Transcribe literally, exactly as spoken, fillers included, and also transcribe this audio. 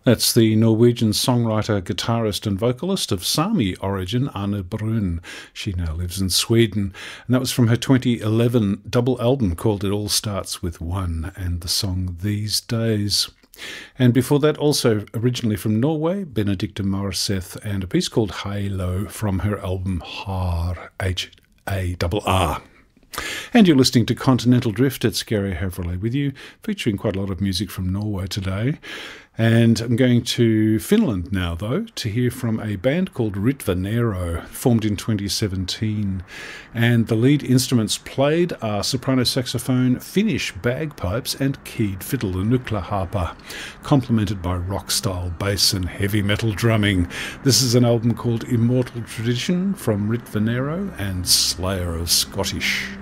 That's the Norwegian songwriter, guitarist and vocalist of Sami origin, Anne Brun. She now lives in Sweden. And that was from her twenty eleven double album called It All Starts With One, and the song These Days. And before that, also originally from Norway, Benedicte Marseth, and a piece called Halo from her album Har, H A R R. And you're listening to Continental Drift. It's Gary Havrillay with you, featuring quite a lot of music from Norway today. And I'm going to Finland now, though, to hear from a band called Ritva-Nero, formed in twenty seventeen. And the lead instruments played are soprano saxophone, Finnish bagpipes, and keyed fiddle, the nucleharpa, complemented by rock-style bass and heavy metal drumming. This is an album called Immortal Tradition from Ritva-Nero and Slayer of Scottish.